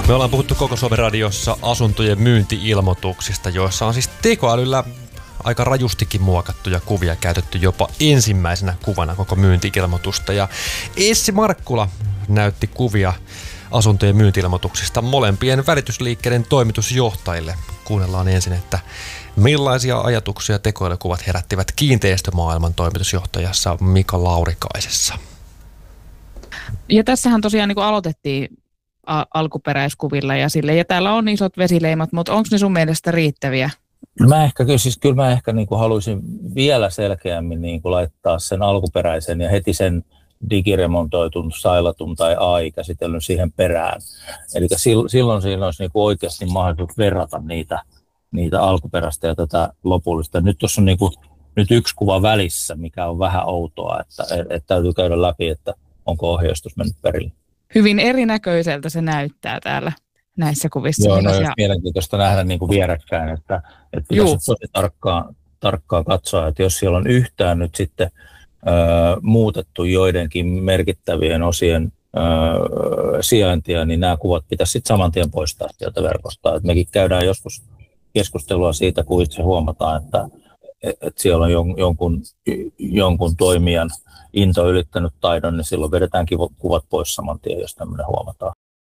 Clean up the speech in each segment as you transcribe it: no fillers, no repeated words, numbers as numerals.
Me ollaan puhuttu koko Suomen radiossa asuntojen myynti-ilmoituksista, joissa on siis tekoälyllä aika rajustikin muokattuja kuvia käytetty jopa ensimmäisenä kuvana koko myynti-ilmoitusta. Ja Essi Markkula näytti kuvia asuntojen myynti-ilmoituksista molempien välitysliikkeiden toimitusjohtajille. Kuunnellaan ensin, että millaisia ajatuksia tekoälykuvat herättivät kiinteistömaailman toimitusjohtajassa Mika Laurikaisessa. Ja tässähän tosiaan niin aloitettiin alkuperäiskuvilla ja sille. Ja täällä on isot vesileimat, mutta onko ne sun mielestä riittäviä? Kyllä mä ehkä niin kuin haluaisin vielä selkeämmin niin kuin laittaa sen alkuperäisen ja heti sen digiremontoitun, sailatun tai AI-käsitellyn siihen perään. Eli silloin siinä olisi niin kuin oikeasti mahdollisuus verrata niitä alkuperäistä ja tätä lopullista. Nyt tuossa on niin kuin, nyt yksi kuva välissä, mikä on vähän outoa, että täytyy käydä läpi, että onko ohjeistus mennyt perille. Hyvin erinäköiseltä se näyttää täällä näissä kuvissa. Joo, no olisi mielenkiintoista nähdä niin kuin vierekkäin, että pitäisi tosi tarkkaan katsoa, että jos siellä on yhtään nyt sitten muutettu joidenkin merkittävien osien sijaintia, niin nämä kuvat pitäisi sitten saman tien poistaa sieltä verkosta. Et mekin käydään joskus keskustelua siitä, kun itse huomataan, että siellä on jonkun toimijan into ylittänyt taidon, niin silloin vedetäänkin kuvat pois saman tien, jos tämmöinen huomataan.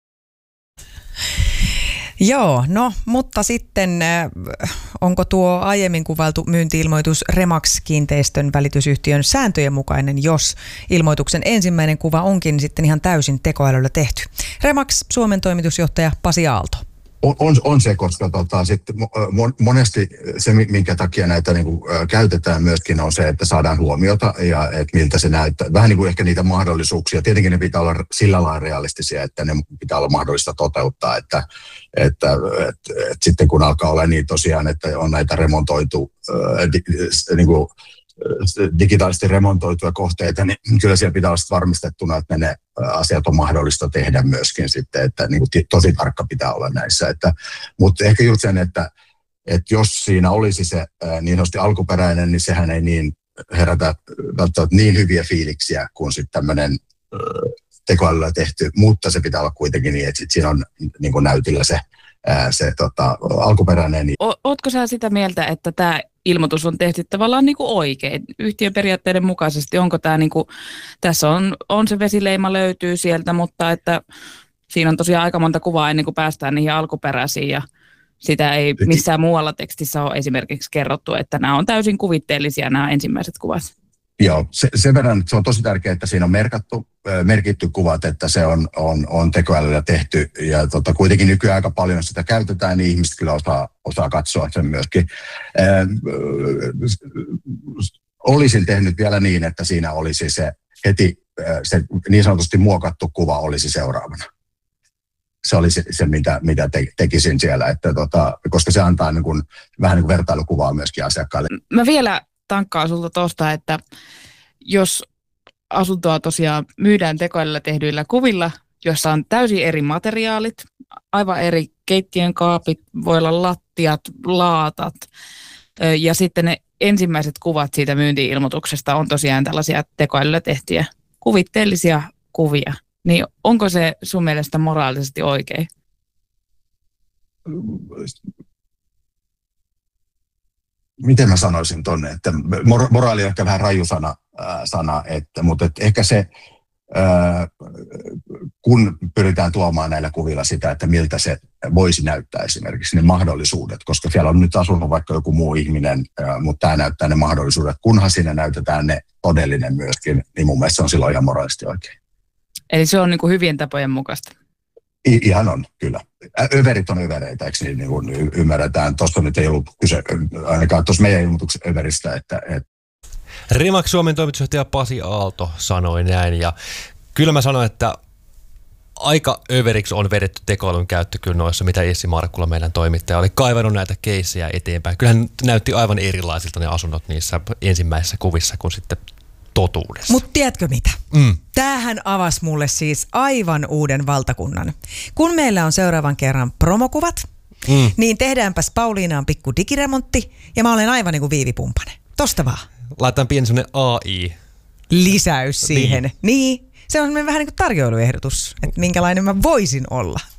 Joo, no, mutta sitten onko tuo aiemmin kuvailtu myynti-ilmoitus Remax-kiinteistön välitysyhtiön sääntöjen mukainen, jos ilmoituksen ensimmäinen kuva onkin sitten ihan täysin tekoälyllä tehty? Remax, Suomen toimitusjohtaja Pasi Aalto. On se, koska monesti se, minkä takia näitä niin kuin, käytetään myöskin, on se, että saadaan huomiota ja että miltä se näyttää. Vähän niin kuin ehkä niitä mahdollisuuksia. Tietenkin ne pitää olla sillä lailla realistisia, että ne pitää olla mahdollista toteuttaa. Että sitten kun alkaa olla niin tosiaan, että on näitä remontoitu niin kuin, digitaalisesti remontoituja kohteita, niin kyllä siellä pitää olla varmistettuna, että ne asiat on mahdollista tehdä myöskin sitten, että niin kuin tosi tarkka pitää olla näissä. Mutta ehkä just sen, että jos siinä olisi se niin sanotusti alkuperäinen, niin sehän ei niin herätä välttämättä niin hyviä fiiliksiä kuin sitten tämmöinen tekoälyllä tehty, mutta se pitää olla kuitenkin niin, että sit siinä on niin kuin näytillä se alkuperäinen. Ootko sä sitä mieltä, että tämä ilmoitus on tehty tavallaan niin kuin oikein, yhtiön periaatteiden mukaisesti? Onko tämä niin kuin, tässä on se vesileima löytyy sieltä, mutta että siinä on tosiaan aika monta kuvaa ennen kuin päästään niihin alkuperäisiin ja sitä ei missään muualla tekstissä ole esimerkiksi kerrottu, että nämä on täysin kuvitteellisia nämä ensimmäiset kuvat. Joo, sen verran se on tosi tärkeää, että siinä on merkitty kuvat, että se on tekoälyllä tehty ja kuitenkin nykyään aika paljon sitä käytetään, niin ihmiset kyllä osaa katsoa sen myöskin. Olisin tehnyt vielä niin, että siinä olisi se heti se niin sanotusti muokattu kuva olisi seuraavana. Se oli se mitä tekisin siellä, että koska se antaa niin kuin, vähän niin kuin vertailukuvaa myöskin asiakkaille. Mä vielä tankkaan sulta tuosta, että jos asuntoa tosiaan myydään tekoälyllä tehdyillä kuvilla, jossa on täysin eri materiaalit, aivan eri keittiön kaapit, voi olla lattiat, laatat ja sitten ne ensimmäiset kuvat siitä myynti-ilmoituksesta on tosiaan tällaisia tekoälyllä tehtyjä kuvitteellisia kuvia, niin onko se sun mielestä moraalisesti oikein? Miten mä sanoisin tonne, että moraali on ehkä vähän raju sana mutta ehkä se, kun pyritään tuomaan näillä kuvilla sitä, että miltä se voisi näyttää esimerkiksi ne mahdollisuudet, koska siellä on nyt asunut vaikka joku muu ihminen, mutta tämä näyttää ne mahdollisuudet, kunhan siinä näytetään ne todellinen myöskin, niin mun mielestä se on silloin ihan moraalisesti oikein. Eli se on niin kuin hyvien tapojen mukaista? Ihan on, kyllä. Överit on övereitä, eikö niin kuin ymmärretään. Tuossa nyt ei ollut kyse, ainakaan tuossa meidän ilmoituksen överistä. Remax Suomen toimitusjohtaja Pasi Aalto sanoi näin, ja kyllä mä sanoin, että aika överiksi on vedetty tekoälyn käyttö kyllä noissa, mitä Essi Markkula, meidän toimittaja, oli kaivannut näitä keissejä eteenpäin. Kyllähän näytti aivan erilaisilta ne asunnot niissä ensimmäisissä kuvissa kuin sitten totuudessa. Mutta tiedätkö mitä? Tämähän avasi mulle siis aivan uuden valtakunnan. Kun meillä on seuraavan kerran promokuvat, niin tehdäänpäs Pauliinaan pikku digiremontti ja mä olen aivan niin kuin Viivi Pumpanen. Tosta vaan. Laitetaan pieni sellainen AI. Lisäys siihen. Niin. Se on vähän niin kuin tarjoiluehdotus, että minkälainen mä voisin olla.